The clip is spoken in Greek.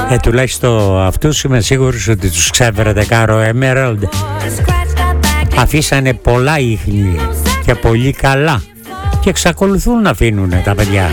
Τουλάχιστον αυτούς είμαι σίγουρος ότι τους ξέφερε Κάρο Emerald. Αφήσανε πολλά ίχνη και πολύ καλά και εξακολουθούν να αφήνουν τα παιδιά.